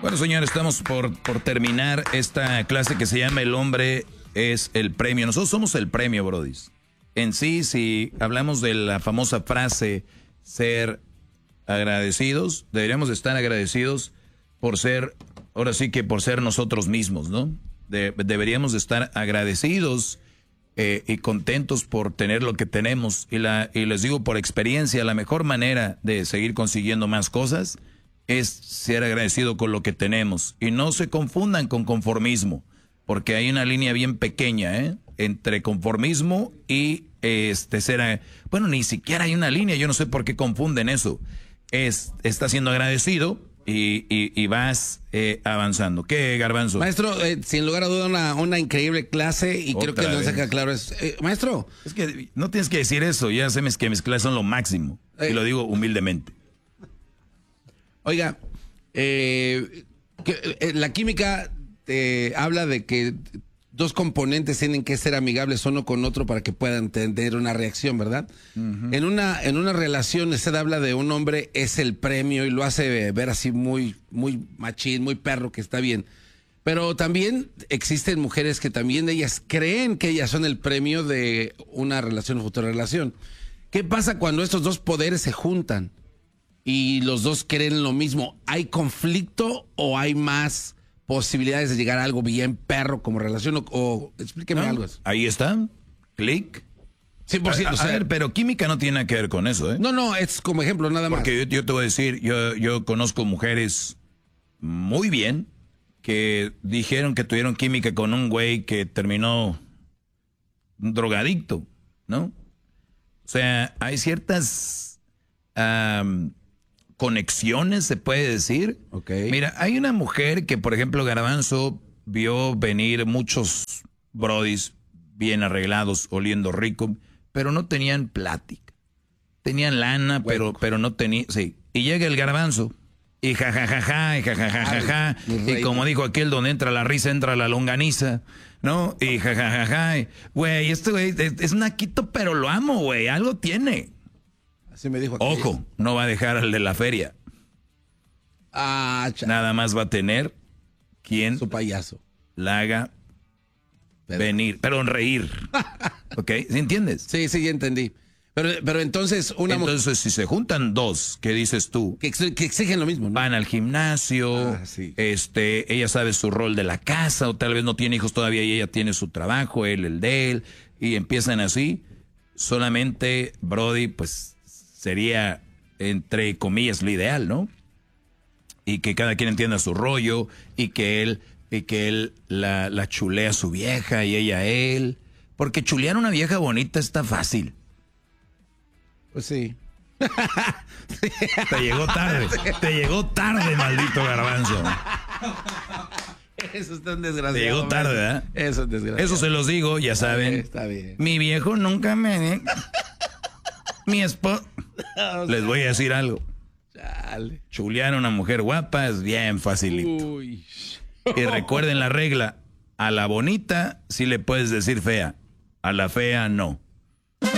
Bueno, señores, estamos por terminar esta clase que se llama El hombre es el premio. Nosotros somos el premio, brodis. En sí, si hablamos de la famosa frase ser agradecidos, deberíamos estar agradecidos por ser, ahora sí que por ser nosotros mismos, ¿no? Deberíamos de estar agradecidos y contentos por tener lo que tenemos. Y les digo por experiencia, la mejor manera de seguir consiguiendo más cosas es ser agradecido con lo que tenemos. Y no se confundan con conformismo, porque hay una línea bien pequeña, entre conformismo y bueno, ni siquiera hay una línea. Yo no sé por qué confunden eso. Estás siendo agradecido y vas avanzando. ¿Qué, Garbanzo? Maestro, sin lugar a duda una increíble clase y creo que nos deja claro eso. Maestro. Es que no tienes que decir eso, ya sabes que mis clases son lo máximo. Y lo digo humildemente. Oiga, la química habla de que dos componentes tienen que ser amigables uno con otro para que puedan tener una reacción, ¿verdad? Uh-huh. En una relación, usted habla de un hombre es el premio y lo hace ver así muy machín, muy perro, que está bien. Pero también existen mujeres que también ellas creen que ellas son el premio de una relación o futura relación. ¿Qué pasa cuando estos dos poderes se juntan y los dos creen lo mismo? ¿Hay conflicto o hay más posibilidades de llegar a algo bien perro como relación? O explíqueme algo. Ahí está, clic. 100%. A ver, pero química no tiene nada que ver con eso, ¿eh? No, es como ejemplo nada más. Porque yo te voy a decir, yo conozco mujeres muy bien que dijeron que tuvieron química con un güey que terminó un drogadicto, ¿no? O sea, hay ciertas conexiones, se puede decir. Okay. Mira, hay una mujer que, por ejemplo, Garbanzo vio venir muchos brodis bien arreglados, oliendo rico, pero no tenían plática. Tenían lana, pero no tenían... Sí. Y llega el Garbanzo, y jajajaja, y jajajaja, y como dijo aquel, donde entra la risa, entra la longaniza, ¿no? Y jajajaja, güey, este güey es naquito, pero lo amo, güey, algo tiene. Así me dijo aquel. Ojo, no va a dejar al de la feria. Nada más va a tener quien... Su payaso. La haga venir, pero reír. ¿Ok? ¿Sí entiendes? Sí, ya entendí. Pero entonces Entonces, si se juntan dos, ¿qué dices tú? Que exigen lo mismo, ¿no? Van al gimnasio, sí. Ella sabe su rol de la casa, o tal vez no tiene hijos todavía y ella tiene su trabajo, él el de él, y empiezan así. Solamente, Brody, pues, sería, entre comillas, lo ideal, ¿no? Y que cada quien entienda su rollo, y que él la chulea a su vieja y ella a él. Porque chulear a una vieja bonita está fácil. Pues sí. Te llegó tarde, maldito Garbanzo. Eso está un desgraciado. Te llegó tarde, ¿verdad? Eso es desgraciado. Eso se los digo, ya saben. Está bien. Mi viejo nunca me... Mi esposo... Les voy a decir algo. Chale. Chulear a una mujer guapa es bien facilito. Uy. Y recuerden la regla. A la bonita sí le puedes decir fea. A la fea no.